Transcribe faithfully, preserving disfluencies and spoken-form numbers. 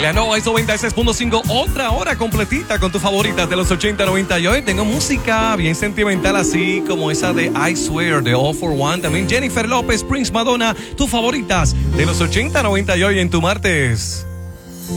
La Nova es noventa y seis punto cinco, otra hora completita con tus favoritas de los ochenta, noventa y hoy. Tengo música bien sentimental así como esa de I Swear de All for One. También Jennifer López, Prince, Madonna, tus favoritas de los ochenta, noventa y hoy en tu martes.